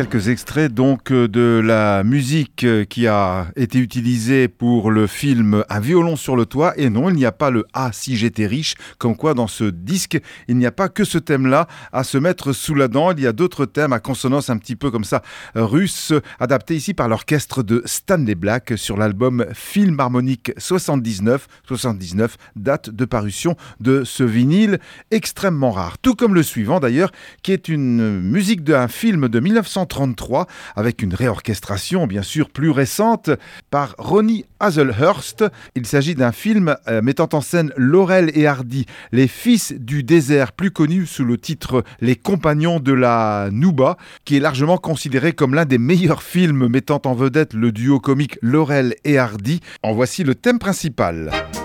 quelques extraits donc de la musique qui a été utilisée pour le film Un violon sur le toit. Et non, il n'y a pas le Ah si j'étais riche, comme quoi dans ce disque, il n'y a pas que ce thème-là à se mettre sous la dent. Il y a d'autres thèmes à consonance un petit peu comme ça russe, adaptés ici par l'orchestre de Stanley Black sur l'album Film Harmonique 79, date de parution de ce vinyle extrêmement rare. Tout comme le suivant d'ailleurs, qui est une musique d'un film de 1933 avec une réorchestration bien sûr plus récente par Ronnie Hazelhurst. Il s'agit d'un film mettant en scène Laurel et Hardy, les fils du désert, plus connus sous le titre Les Compagnons de la Nouba, qui est largement considéré comme l'un des meilleurs films mettant en vedette le duo comique Laurel et Hardy. En voici le thème principal.